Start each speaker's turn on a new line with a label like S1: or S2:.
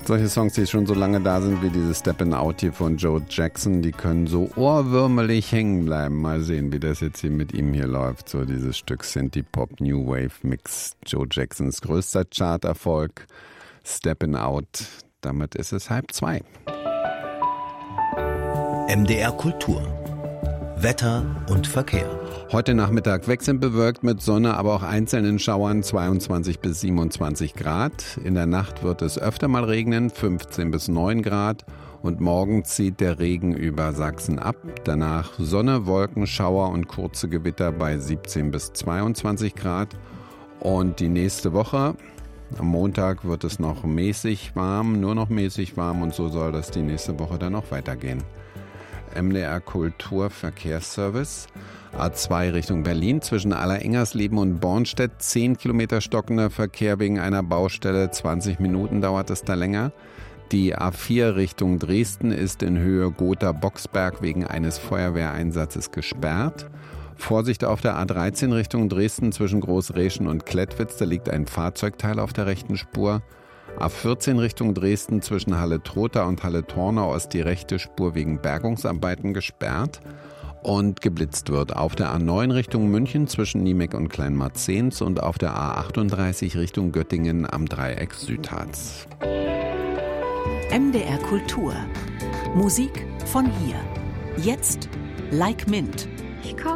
S1: Solche Songs, die schon so lange da sind wie dieses Steppin' Out hier von Joe Jackson, die können so ohrwürmelig hängen bleiben. Mal sehen, wie das jetzt hier mit ihm hier läuft. So dieses Stück Synthie-Pop New Wave Mix. Joe Jacksons größter Charterfolg, Steppin' Out. Damit ist es 1:30.
S2: MDR Kultur. Wetter und Verkehr.
S1: Heute Nachmittag wechselnd bewölkt mit Sonne, aber auch einzelnen Schauern 22 bis 27 Grad. In der Nacht wird es öfter mal regnen, 15 bis 9 Grad. Und morgen zieht der Regen über Sachsen ab. Danach Sonne, Wolken, Schauer und kurze Gewitter bei 17 bis 22 Grad. Und die nächste Woche, am Montag wird es noch mäßig warm, nur noch mäßig warm. Und so soll das die nächste Woche dann auch weitergehen. MDR Kultur Verkehrsservice. A2 Richtung Berlin zwischen Allerengersleben und Bornstedt. 10 Kilometer stockender Verkehr wegen einer Baustelle. 20 Minuten dauert es da länger. Die A4 Richtung Dresden ist in Höhe Gotha-Boxberg wegen eines Feuerwehreinsatzes gesperrt. Vorsicht auf der A13 Richtung Dresden zwischen Großreschen und Klettwitz. Da liegt ein Fahrzeugteil auf der rechten Spur. A14 Richtung Dresden zwischen Halle-Trotha und Halle-Tornau ist die rechte Spur wegen Bergungsarbeiten gesperrt und geblitzt wird. Auf der A9 Richtung München zwischen Niemeck und Kleinmarzens und auf der A38 Richtung Göttingen am Dreieck Südharz.
S3: MDR Kultur. Musik von hier. Jetzt Like Mint.
S4: Ich komm